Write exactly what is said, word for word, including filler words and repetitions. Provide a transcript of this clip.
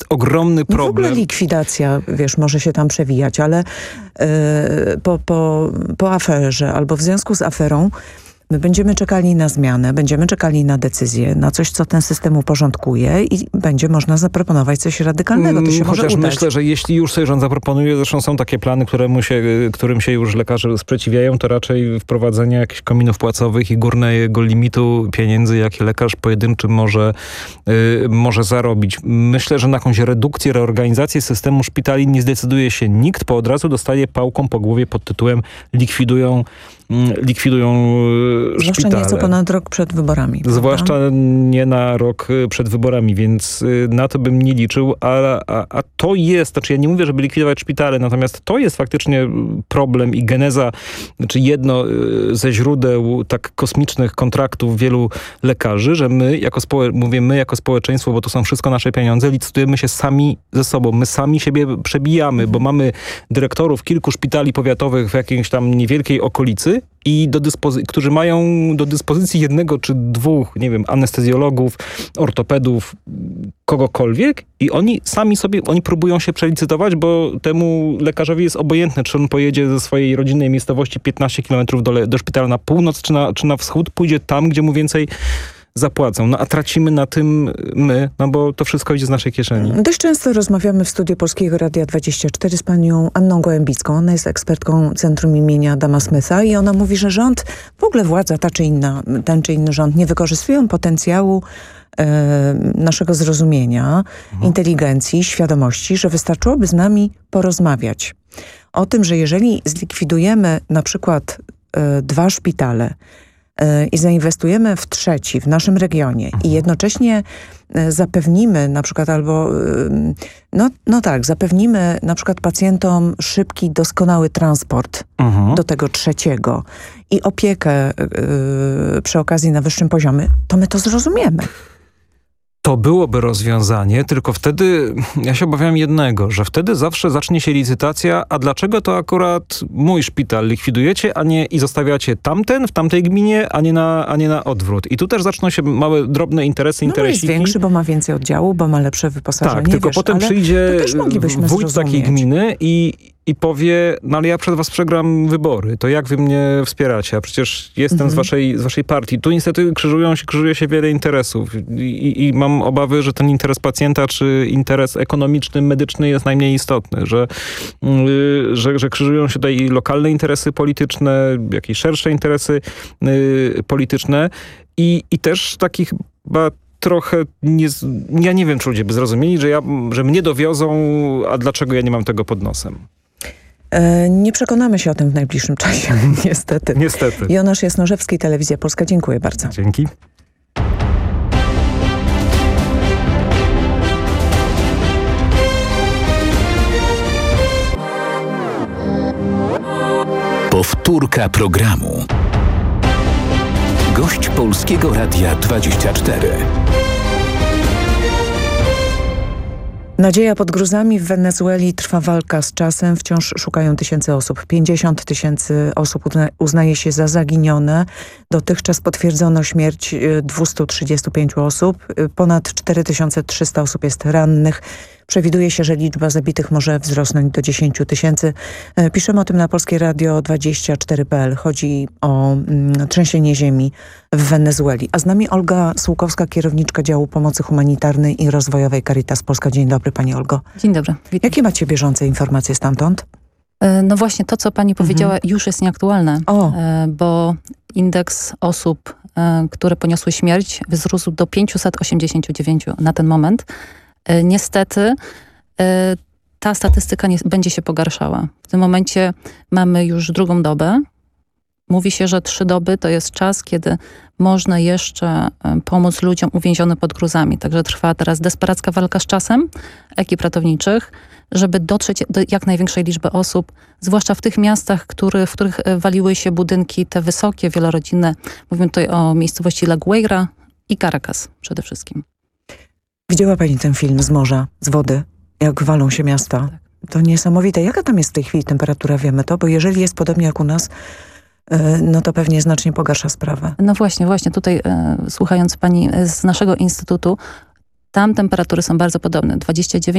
ogromny problem. No w ogóle likwidacja, wiesz, może się tam przewijać, ale yy, po, po, po aferze albo w związku z aferą my będziemy czekali na zmianę, będziemy czekali na decyzję, na coś, co ten system uporządkuje i będzie można zaproponować coś radykalnego. To się Chociaż może udać. myślę, że jeśli już sobie rząd zaproponuje, zresztą są takie plany, któremu się, którym się już lekarze sprzeciwiają, to raczej wprowadzenie jakichś kominów płacowych i górnego limitu pieniędzy, jakie lekarz pojedynczy może, yy, może zarobić. Myślę, że na jakąś redukcję, reorganizację systemu szpitali nie zdecyduje się nikt, bo od razu dostaje pałką po głowie pod tytułem likwidują likwidują Zwłaszcza szpitale. nieco ponad rok przed wyborami. Zwłaszcza prawda? nie na rok przed wyborami, więc na to bym nie liczył, a, a, a to jest, znaczy ja nie mówię, żeby likwidować szpitale, natomiast to jest faktycznie problem i geneza, znaczy jedno ze źródeł tak kosmicznych kontraktów wielu lekarzy, że my jako, społe- mówię my jako społeczeństwo, bo to są wszystko nasze pieniądze, licytujemy się sami ze sobą. My sami siebie przebijamy, bo mamy dyrektorów kilku szpitali powiatowych w jakiejś tam niewielkiej okolicy, i do dyspozy- którzy mają do dyspozycji jednego czy dwóch, nie wiem, anestezjologów, ortopedów, kogokolwiek i oni sami sobie, oni próbują się przelicytować, bo temu lekarzowi jest obojętne, czy on pojedzie ze swojej rodzinnej miejscowości piętnaście kilometrów do, le- do szpitala na północ, czy na, czy na wschód, pójdzie tam, gdzie mu więcej zapłacą. No a tracimy na tym my, no bo to wszystko idzie z naszej kieszeni. Dość często rozmawiamy w studiu Polskiego Radia dwadzieścia cztery z panią Anną Gołębicką. Ona jest ekspertką Centrum imienia Adama Smitha i ona mówi, że rząd, w ogóle władza, ta czy inna, ten czy inny rząd nie wykorzystują potencjału e, naszego zrozumienia, mhm. inteligencji, świadomości, że wystarczyłoby z nami porozmawiać. O tym, że jeżeli zlikwidujemy na przykład e, dwa szpitale, i zainwestujemy w trzeci w naszym regionie mhm. i jednocześnie zapewnimy na przykład albo, no, no tak, zapewnimy na przykład pacjentom szybki, doskonały transport mhm. do tego trzeciego i opiekę yy, przy okazji na wyższym poziomie, to my to zrozumiemy. To byłoby rozwiązanie, tylko wtedy ja się obawiam jednego, że wtedy zawsze zacznie się licytacja, a dlaczego to akurat mój szpital likwidujecie, a nie i zostawiacie tamten w tamtej gminie, a nie na, a nie na odwrót. I tu też zaczną się małe, drobne interesy, no interesiki. No jest większy, bo ma więcej oddziału, bo ma lepsze wyposażenie. Tak, tylko wiesz, potem przyjdzie wójt takiej gminy i i powie, no ale ja przed was przegram wybory, to jak wy mnie wspieracie? A przecież jestem mhm. z, waszej, z waszej partii. Tu niestety krzyżują się, krzyżuje się wiele interesów I, i mam obawy, że ten interes pacjenta czy interes ekonomiczny, medyczny jest najmniej istotny, że, yy, że, że krzyżują się tutaj lokalne interesy polityczne, jakieś szersze interesy yy, polityczne i, i też takich chyba trochę, nie, ja nie wiem, czy ludzie by zrozumieli, że, ja, że mnie dowiozą, a dlaczego ja nie mam tego pod nosem. Nie przekonamy się o tym w najbliższym czasie, niestety. Niestety. Jonasz Jasnorzewski, Telewizja Polska. Dziękuję bardzo. Dzięki. Powtórka programu. Gość Polskiego Radia dwadzieścia cztery. Nadzieja pod gruzami. W Wenezueli trwa walka z czasem. Wciąż szukają tysięcy osób. pięćdziesiąt tysięcy osób uzna uznaje się za zaginione. Dotychczas potwierdzono śmierć dwieście trzydzieści pięć osób. Ponad cztery tysiące trzysta osób jest rannych. Przewiduje się, że liczba zabitych może wzrosnąć do dziesięć tysięcy. Piszemy o tym na Polskie Radio dwadzieścia cztery kropka p l. Chodzi o mm, trzęsienie ziemi w Wenezueli. A z nami Olga Sułkowska, kierowniczka działu pomocy humanitarnej i rozwojowej Caritas Polska. Dzień dobry, pani Olgo. Dzień dobry. Witam. Jakie macie bieżące informacje stamtąd? No właśnie, to co pani powiedziała mhm. już jest nieaktualne, o. bo indeks osób, które poniosły śmierć, wzrósł do pięćset osiemdziesiąt dziewięć na ten moment. Niestety ta statystyka nie, będzie się pogarszała. W tym momencie mamy już drugą dobę. Mówi się, że trzy doby to jest czas, kiedy można jeszcze pomóc ludziom uwięzionym pod gruzami. Także trwa teraz desperacka walka z czasem ekip ratowniczych, żeby dotrzeć do jak największej liczby osób, zwłaszcza w tych miastach, który, w których waliły się budynki te wysokie, wielorodzinne. Mówimy tutaj o miejscowości La Guaira i Caracas przede wszystkim. Widziała pani ten film z morza, z wody, jak walą się miasta? Tak. To niesamowite. Jaka tam jest w tej chwili temperatura, wiemy to? Bo jeżeli jest podobnie jak u nas, no to pewnie znacznie pogarsza sprawę. No właśnie, właśnie. Tutaj e, słuchając pani z naszego instytutu, tam temperatury są bardzo podobne. dwadzieścia dziewięć